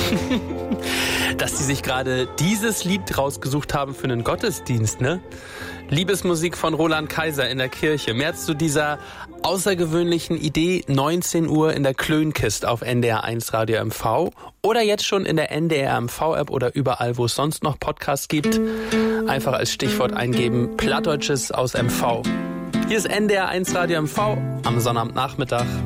Dass die sich gerade dieses Lied rausgesucht haben für einen Gottesdienst, ne? Liebesmusik von Roland Kaiser in der Kirche. Mehr zu dieser außergewöhnlichen Idee 19 Uhr in der Klönkist auf NDR1 Radio MV oder jetzt schon in der NDR MV-App oder überall, wo es sonst noch Podcasts gibt. Einfach als Stichwort eingeben, Plattdeutsches aus MV. Hier ist NDR1 Radio MV am Sonnabendnachmittag.